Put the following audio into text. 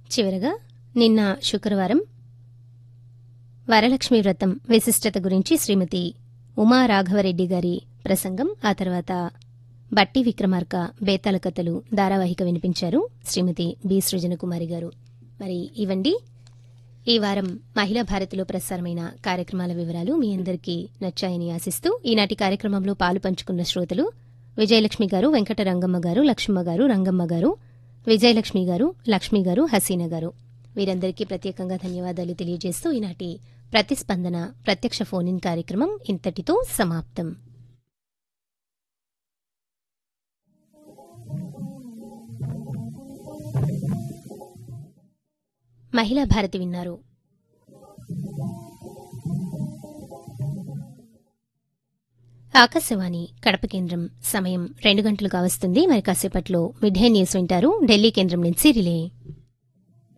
చివరగా నిన్న శుక్రవారం వరలక్ష్మి వ్రతం విశిష్టత గురించి శ్రీమతి ఉమా రాఘవరెడ్డి గారి ప్రసంగం, ఆ తర్వాత బట్టి విక్రమార్క బేతాళ కథలు ధారావాహిక వినిపించారు శ్రీమతి బి సృజనకుమారి గారు. మరి ఇవండి ఈ వారం మహిళా భారతిలో ప్రసారమైన కార్యక్రమాల వివరాలు. మీ అందరికీ నచ్చాయని ఆశిస్తూ ఈనాటి కార్యక్రమంలో పాలు పంచుకున్న శ్రోతలు విజయలక్ష్మి గారు, వెంకట రంగమ్మ గారు, లక్ష్మమ్మ గారు, రంగమ్మ గారు, విజయలక్ష్మి గారు, లక్ష్మి గారు, హసీనా గారు, వీరందరికీ ప్రత్యేకంగా ధన్యవాదాలు తెలియజేస్తూ ఈనాటి ప్రతిస్పందన ప్రత్యక్ష ఫోన్ ఇన్ కార్యక్రమం ఇంతటితో సమాప్తం. మహిళా భారతి విన్నారు. ఆకాశవాణి కడప కేంద్రం సమయం 2 గంటలు కావస్తుంది. మరి కాసేపట్లో మిడ్ డే న్యూస్ వింటారు ఢిల్లీ కేంద్రం నుంచి రిలే.